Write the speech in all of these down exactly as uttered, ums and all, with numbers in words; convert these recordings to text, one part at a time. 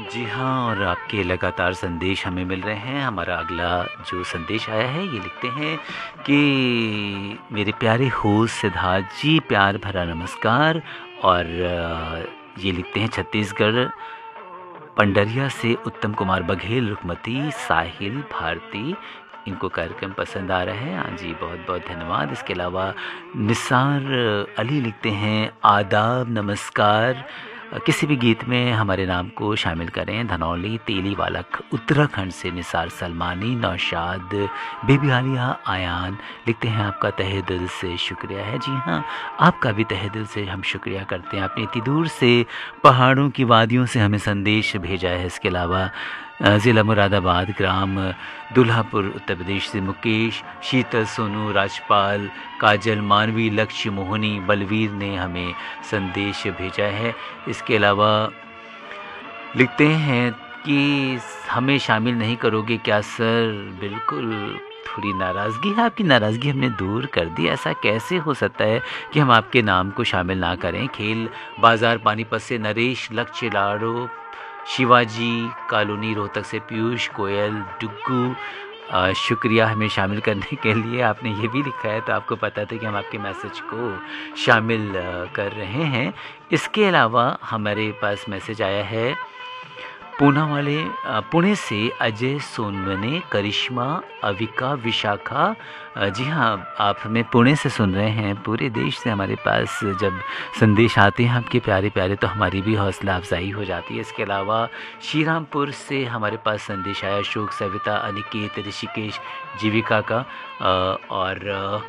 जी हाँ, और आपके लगातार संदेश हमें मिल रहे हैं। हमारा अगला जो संदेश आया है ये लिखते हैं कि मेरे प्यारे होस्ट सिद्धार्थ जी, प्यार भरा नमस्कार। और अ, ये लिखते हैं छत्तीसगढ़ पंडरिया से उत्तम कुमार बघेल, रुकमती, साहिल, भारती, इनको कार्यक्रम पसंद आ रहा है। हाँ जी, बहुत बहुत धन्यवाद। इसके अलावा निसार अली लिखते हैं आदाब, नमस्कार, किसी भी गीत में हमारे नाम को शामिल करें। धनौली तेलीवाला ख- उत्तराखंड से निसार सलमानी, नौशाद, बेबी आलिया, आयान लिखते हैं आपका तहे दिल से शुक्रिया है। जी हाँ, आपका भी तहे दिल से हम शुक्रिया करते हैं, आपने इतनी दूर से पहाड़ों की वादियों से हमें संदेश भेजा है। इसके अलावा अ, ज़िला मुरादाबाद, ग्राम दुल्हापुर, उत्तर प्रदेश से मुकेश, शीतल, सोनू, राजपाल, काजल, मानवी, लक्ष्य, मोहनी, बलवीर ने हमें संदेश भेजा है। इसके अलावा लिखते हैं कि हमें शामिल नहीं करोगे क्या सर? बिल्कुल, थोड़ी नाराज़गी है, आपकी नाराज़गी हमने दूर कर दी। ऐसा कैसे हो सकता है कि हम आपके नाम को शामिल ना करें? खेल बाज़ार पानीपत से नरेश, लक्ष्य, लाड़ो, शिवाजी कॉलोनी रोहतक से पीयूष, कोयल, डुग्गू, अ, शुक्रिया हमें शामिल करने के लिए। आपने ये भी लिखा है तो आपको पता था कि हम आपके मैसेज को शामिल अ, कर रहे हैं। इसके अलावा हमारे पास मैसेज आया है पूना वाले अ, पुणे से अजय सोनवने, करिश्मा, अविका, विशाखा। अ, जी हाँ, आप हमें पुणे से सुन रहे हैं। पूरे देश से हमारे पास जब संदेश आते हैं आपके प्यारे प्यारे तो हमारी भी हौसला अफजाई हो जाती है। इसके अलावा श्रीरामपुर से हमारे पास संदेश आया अशोक, सविता, अनिकेत, ऋषिकेश, जीविका का। अ, और अ,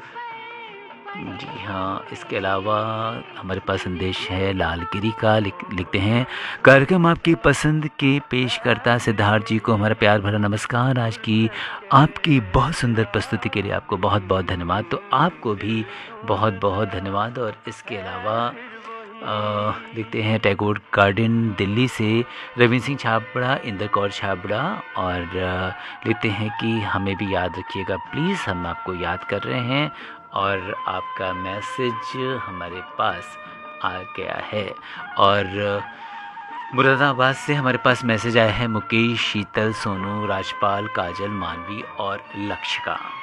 जी हाँ, इसके अलावा हमारे पास संदेश है लालगिरी का। लिख, लिखते हैं कार्यक्रम आपकी पसंद के पेश करता सिद्धार्थ जी को हमारा प्यार भरा नमस्कार। आज की आपकी बहुत सुंदर प्रस्तुति के लिए आपको बहुत बहुत धन्यवाद। तो आपको भी बहुत बहुत धन्यवाद। और इसके अलावा अ, लिखते हैं टैगोर गार्डन दिल्ली से रविंद्र सिंह छाबड़ा, इंद्र कौर छाबड़ा। और अ, लिखते हैं कि हमें भी याद रखिएगा प्लीज़, हम आपको याद कर रहे हैं। और आपका मैसेज हमारे पास आ गया है। और अ, मुरादाबाद से हमारे पास मैसेज आया है मुकेश, शीतल, सोनू, राजपाल, काजल, मानवी और लक्ष्य का।